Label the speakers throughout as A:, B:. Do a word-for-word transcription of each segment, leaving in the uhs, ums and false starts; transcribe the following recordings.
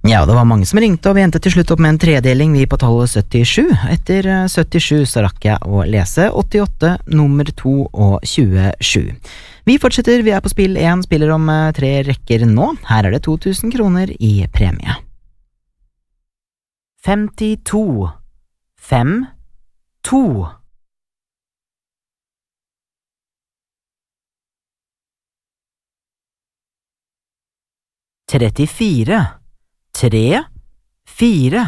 A: Ja, det var mange som ringte, og vi endte til slutt opp med en tredeling vi på tallet syttisju. Etter syttisju så rakk jeg å lese åttiåtte, nummer to og tjuesju. Vi fortsetter, vi er på spill én, spiller om tre rekker nå. Her er det to tusen kroner i premie. femtito, fem, to. trettifire, tre, fire.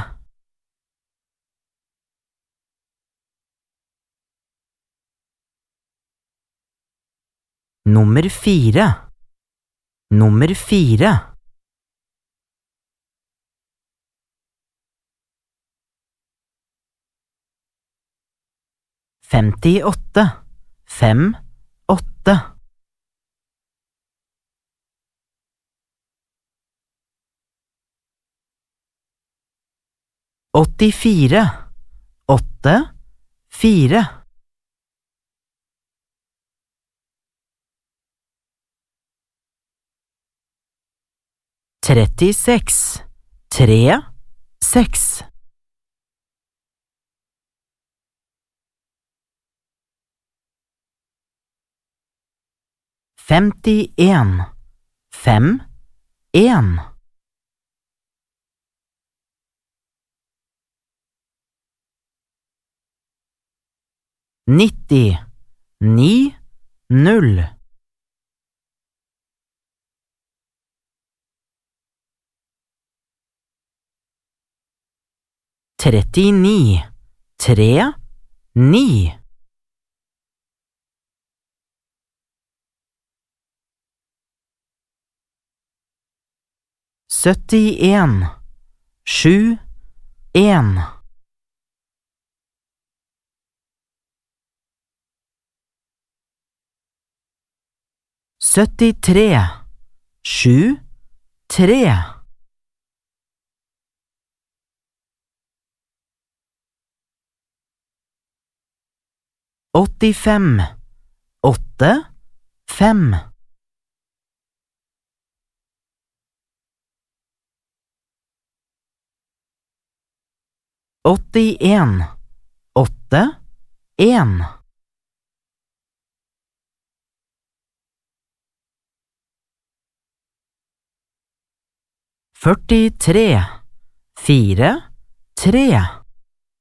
A: Nummer fire, nummer fire. femtiåtte, fem, åtte. åttifire, åtte, fire. trettiseks, tre, seks. femtien, fem, en. nitti, ni, null. trettini, tre, ni. syttien, sju, en. syttitre, sju, tre. åttifem, åtte, fem. åttien, åtte, en. førtitre, fire, tre.